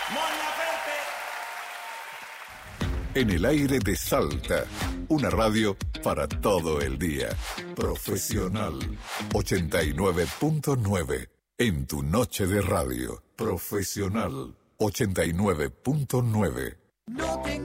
En el aire de Salta, una radio para todo el día. Profesional 89.9. En tu noche de radio. Profesional 89.9. No tengo